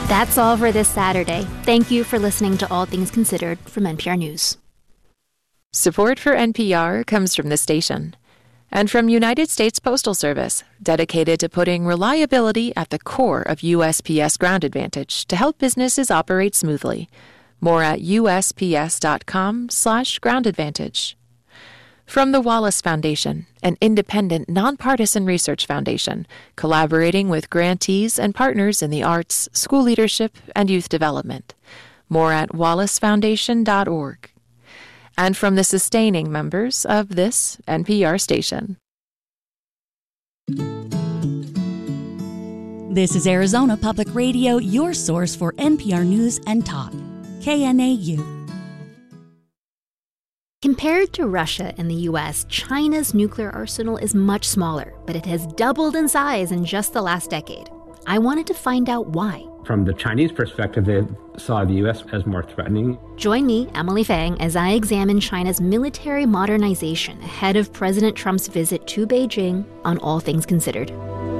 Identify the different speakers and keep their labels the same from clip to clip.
Speaker 1: That's all for this Saturday. Thank you for listening to All Things Considered from NPR News.
Speaker 2: Support for NPR comes from the station and from United States Postal Service, dedicated to putting reliability at the core of USPS Ground Advantage to help businesses operate smoothly. More at USPS.com/Ground Advantage. From the Wallace Foundation, an independent, nonpartisan research foundation, collaborating with grantees and partners in the arts, school leadership, and youth development. More at wallacefoundation.org. And from the sustaining members of this NPR station.
Speaker 3: This is Arizona Public Radio, your source for NPR News and Talk. KNAU.
Speaker 1: Compared to Russia and the U.S., China's nuclear arsenal is much smaller, but it has doubled in size in just the last decade. I wanted to find out why.
Speaker 4: From the Chinese perspective, they saw the U.S. as more threatening.
Speaker 1: Join me, Emily Fang, as I examine China's military modernization ahead of President Trump's visit to Beijing on All Things Considered.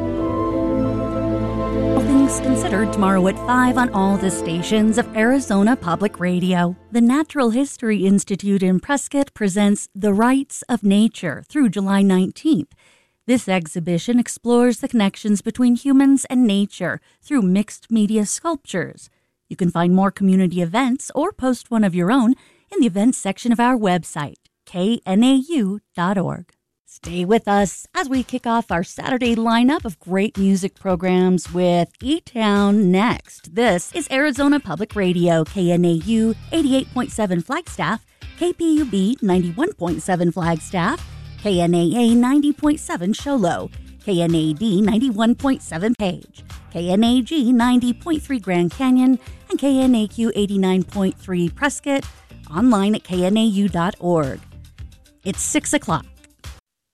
Speaker 3: All Things Considered tomorrow at 5 on all the stations of Arizona Public Radio. The Natural History Institute in Prescott presents The Rights of Nature through July 19th. This exhibition explores the connections between humans and nature through mixed media sculptures. You can find more community events or post one of your own in the events section of our website, knau.org. Stay with us as we kick off our Saturday lineup of great music programs with E-Town next. This is Arizona Public Radio, KNAU 88.7 Flagstaff, KPUB 91.7 Flagstaff, KNAA 90.7 Show Low, KNAD 91.7 Page, KNAG 90.3 Grand Canyon, and KNAQ 89.3 Prescott, online at knau.org. It's 6 o'clock.